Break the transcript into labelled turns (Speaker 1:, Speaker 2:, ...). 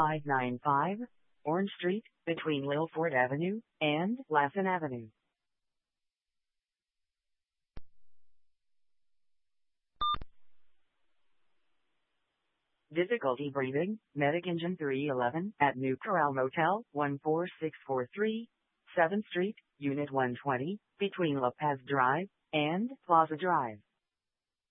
Speaker 1: 595 Orange Street, between Lilford Avenue and Lassen Avenue. Difficulty breathing, Medic Engine 311 at New Corral Motel, 14643, 7th Street, Unit 120, between La Paz Drive and Plaza Drive.